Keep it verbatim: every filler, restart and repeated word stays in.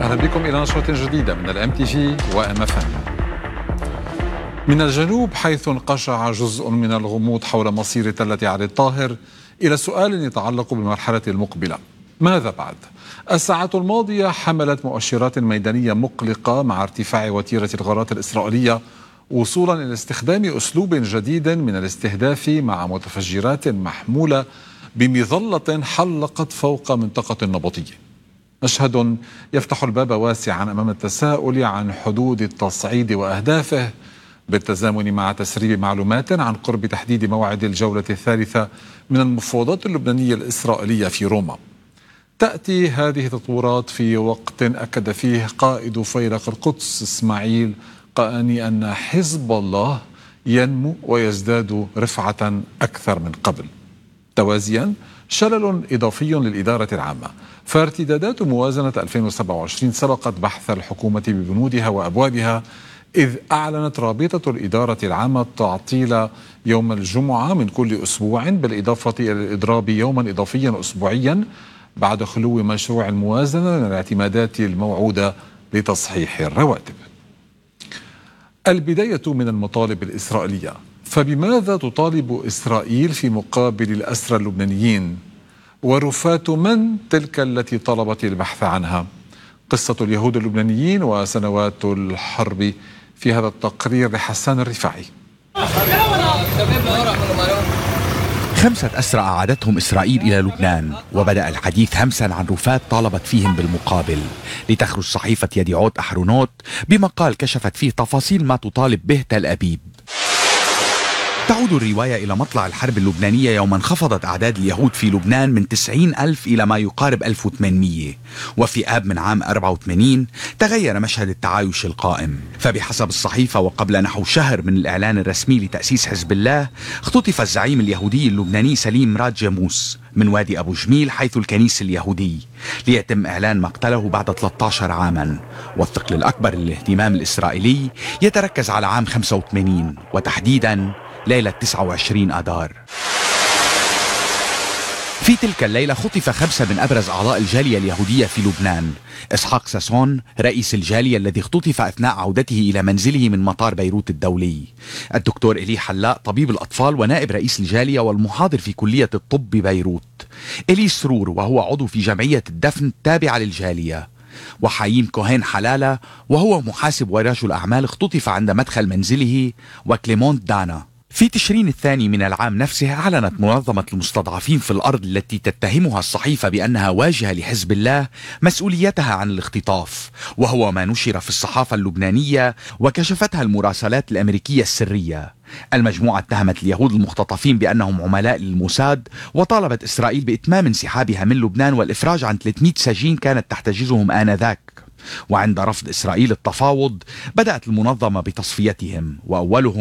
أهلا بكم إلى نشرة جديدة من الام تي في وام اف ام. من الجنوب حيث انقشع جزء من الغموض حول مصير تلة علي الطاهر إلى سؤال يتعلق بالمرحلة المقبلة: ماذا بعد؟ الساعات الماضية حملت مؤشرات ميدانية مقلقة مع ارتفاع وتيرة الغارات الإسرائيلية وصولا إلى استخدام أسلوب جديد من الاستهداف مع متفجرات محمولة بمظلة حلقت فوق منطقة نبطية. مشهد يفتح الباب واسعا أمام التساؤل عن حدود التصعيد وأهدافه، بالتزامن مع تسريب معلومات عن قرب تحديد موعد الجولة الثالثة من المفاوضات اللبنانية الإسرائيلية في روما. تأتي هذه التطورات في وقت أكد فيه قائد فيلق القدس إسماعيل قاني أن حزب الله ينمو ويزداد رفعة أكثر من قبل. توازيا شلل إضافي للإدارة العامة، فارتدادات موازنة ألفين وسبعة وعشرين سبقت بحث الحكومة ببنودها وأبوابها، إذ أعلنت رابطة الإدارة العامة تعطيل يوم الجمعة من كل أسبوع، بالإضافة إلى الإضراب يوما إضافيا أسبوعيا بعد خلو مشروع الموازنة من الاعتمادات الموعودة لتصحيح الرواتب. البداية من المطالب الإسرائيلية، فبماذا تطالب إسرائيل في مقابل الأسرى اللبنانيين؟ ورفاة من تلك التي طلبت البحث عنها؟ قصة اليهود اللبنانيين وسنوات الحرب في هذا التقرير لحسان الرفاعي. خمسة أسرى أعادتهم إسرائيل إلى لبنان، وبدأ الحديث همسا عن رفاة طالبت فيهم بالمقابل، لتخرج صحيفة يديعوت أحرونوت بمقال كشفت فيه تفاصيل ما تطالب به تل أبيب. تعود الرواية إلى مطلع الحرب اللبنانية يوم انخفضت أعداد اليهود في لبنان من تسعين ألف إلى ما يقارب ألف وثمانمئة، وفي آب من عام أربعة وثمانين تغير مشهد التعايش القائم. فبحسب الصحيفة وقبل نحو شهر من الإعلان الرسمي لتأسيس حزب الله، اختطف الزعيم اليهودي اللبناني سليم مراد جاموس من وادي أبو جميل حيث الكنيس اليهودي، ليتم إعلان مقتله بعد ثلاثة عشر عاما. والثقل الأكبر للاهتمام الإسرائيلي يتركز على عام خمسة وثمانين، وتحديدا ليلة تسعة وعشرين آذار. في تلك الليلة خطف خمسة من أبرز أعضاء الجالية اليهودية في لبنان: إسحاق ساسون رئيس الجالية الذي اختطف أثناء عودته إلى منزله من مطار بيروت الدولي، الدكتور إلي حلاق طبيب الأطفال ونائب رئيس الجالية والمحاضر في كلية الطب ببيروت، إلي سرور وهو عضو في جمعية الدفن التابعة للجالية، وحايم كوهين حلالة وهو محاسب ورجل أعمال اختطف عند مدخل منزله، وكليمونت دانا. في تشرين الثاني من العام نفسه أعلنت منظمة المستضعفين في الأرض التي تتهمها الصحيفة بأنها واجهة لحزب الله مسؤوليتها عن الاختطاف، وهو ما نشر في الصحافة اللبنانية وكشفتها المراسلات الأمريكية السرية. المجموعة اتهمت اليهود المختطفين بأنهم عملاء للموساد، وطالبت إسرائيل بإتمام انسحابها من لبنان والإفراج عن ثلاثمئة سجين كانت تحتجزهم آنذاك. وعند رفض إسرائيل التفاوض بدأت المنظمة بتصفيتهم، وأولهم